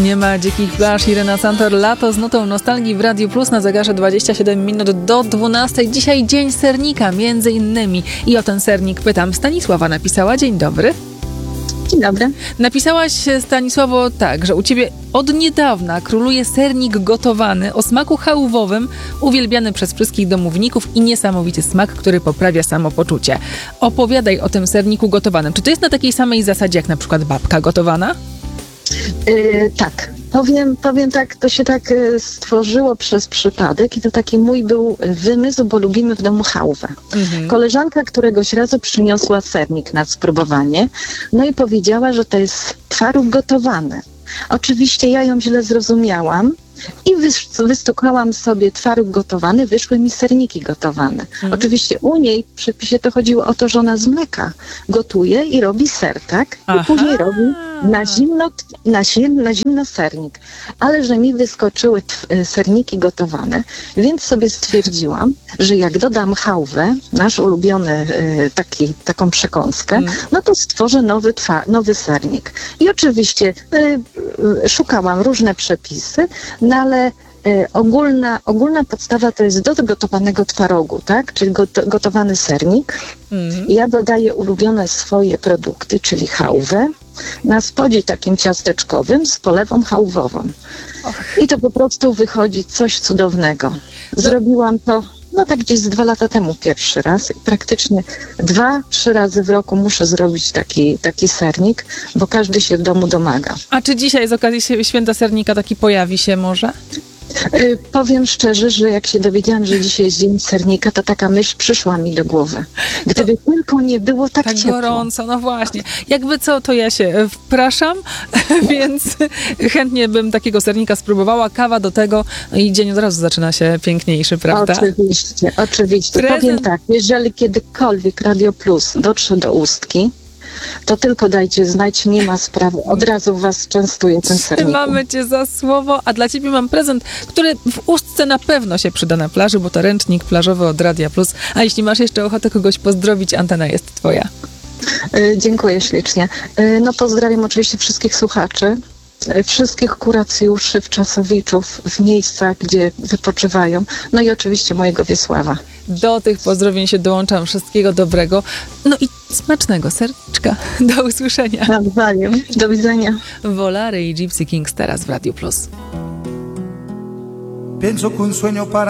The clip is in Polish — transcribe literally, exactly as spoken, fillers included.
nie ma dzikich plaż. Irena Santor, lato z nutą nostalgii w Radiu Plus na zegarze dwadzieścia siedem minut do dwunastej. Dzisiaj dzień sernika między innymi. I o ten sernik pytam. Stanisława napisała. Dzień dobry. Dzień dobry. Napisałaś, Stanisławo, tak, że u ciebie od niedawna króluje sernik gotowany o smaku chałwowym, uwielbiany przez wszystkich domowników i niesamowity smak, który poprawia samopoczucie. Opowiadaj o tym serniku gotowanym. Czy to jest na takiej samej zasadzie jak na przykład babka gotowana? Yy, tak. Powiem, powiem tak, to się tak y, stworzyło przez przypadek i to taki mój był wymysł, bo lubimy w domu chałwę. Mhm. Koleżanka któregoś razu przyniosła sernik na spróbowanie, no i powiedziała, że to jest twaróg gotowany. Oczywiście ja ją źle zrozumiałam i wystukałam sobie twaróg gotowany, wyszły mi serniki gotowane. Mhm. Oczywiście u niej w przepisie to chodziło o to, że ona z mleka gotuje i robi ser, tak? I Aha. później robi na zimno, na, zim, na zimno sernik. Ale że mi wyskoczyły serniki gotowane, więc sobie stwierdziłam, że jak dodam chałwę, nasz ulubiony taki, taką przekąskę, mhm. no to stworzę nowy, twa, nowy sernik. I oczywiście y, szukałam różne przepisy, no ale y, ogólna, ogólna podstawa to jest do gotowanego twarogu, tak? Czyli got, gotowany sernik. Mm. Ja dodaję ulubione swoje produkty, czyli chałwę, na spodzie takim ciasteczkowym z polewą chałwową. Och. I to po prostu wychodzi coś cudownego. Zrobiłam to no tak gdzieś z dwa lata temu pierwszy raz i praktycznie dwa, trzy razy w roku muszę zrobić taki, taki sernik, bo każdy się w domu domaga. A czy dzisiaj z okazji święta sernika taki pojawi się może? Yy, powiem szczerze, że jak się dowiedziałam, że dzisiaj jest dzień sernika, to taka myśl przyszła mi do głowy. Gdyby to, tylko nie było tak, tak ciepło. gorąco, no właśnie. Jakby co, to ja się wpraszam, więc chętnie bym takiego sernika spróbowała. Kawa do tego i dzień od razu zaczyna się piękniejszy, prawda? Oczywiście, oczywiście. Prezent... Powiem tak, jeżeli kiedykolwiek Radio Plus dotrze do Ustki, to tylko dajcie znać, nie ma sprawy. Od razu was częstuję tym sernikiem. Mamy cię za słowo, a dla ciebie mam prezent, który w Ustce na pewno się przyda na plaży, bo to ręcznik plażowy od Radia Plus. A jeśli masz jeszcze ochotę kogoś pozdrowić, antena jest twoja. Yy, dziękuję ślicznie. Yy, no pozdrawiam oczywiście wszystkich słuchaczy, yy, wszystkich kuracjuszy, wczasowiczów w miejscach, gdzie wypoczywają. No i oczywiście mojego Wiesława. Do tych pozdrowień się dołączam. Wszystkiego dobrego. No i smacznego serniczka. Do usłyszenia. Nawzajem. Do widzenia. Volare i Gypsy Kings teraz w Radio Plus. Pienso que un sueño para